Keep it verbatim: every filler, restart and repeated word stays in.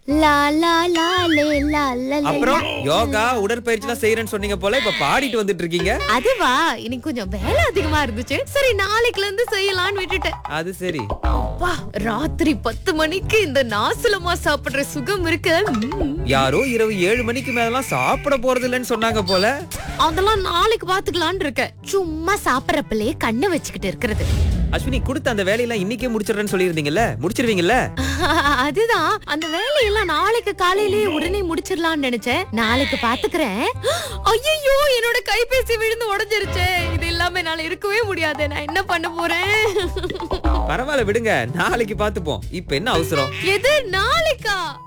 லா லா லா லே லா லா லே. அப்புறம் யோகா உடற்பயிற்சி எல்லாம் செய்யறேன்னு சொன்னீங்க போல, இப்ப பாடிட்டு வந்துட்டு இருக்கீங்க. அதுவா, இன்னைக்கு கொஞ்சம் வேலை அதிகமா இருந்துச்சு. சரி நாளைக்குல இருந்து செய்யலாம்னு விட்டுட்டேன். அது சரி. அப்பா, ராத்திரி பத்து மணிக்கு இந்த நாசலமா சாப்பிடுற சுகம் இருக்கு. ம். யாரோ இரவு ஏழு மணிக்கு மேலாம் சாப்பிட போறது இல்லைன்னு சொன்னாங்க போல. அதெல்லாம் நாளைக்கு பாத்துக்கலாம்னு இருக்கேன். சும்மா சாப்பிடறப்பலே கண்ணை வச்சுக்கிட்டு இருக்கிறது. அஸ்வினி, கொடுத்த அந்த வேலையெல்லாம் இன்னைக்கே முடிச்சிடுறேன்னு சொல்லியிருந்தீங்கல்ல, முடிச்சிருவீங்கல்ல? அதுதான், அந்த வேலையெல்லாம் நாளைக்கு காலையிலேயே உடனே முடிச்சிடலாம்னு நினைச்சேன். நாளைக்கு பாத்துக்கிறேன். ஐயோ, என்னோட கைபேசி விழுந்து உடைஞ்சிருச்சே. இது இல்லாம என்னால இருக்கவே முடியாது. நான் என்ன பண்ண போறேன்? பரவாயில்ல விடுங்க, நாளைக்கு பாத்துப்போம். இப்ப என்ன அவசரம்? எது நாளைக்கா?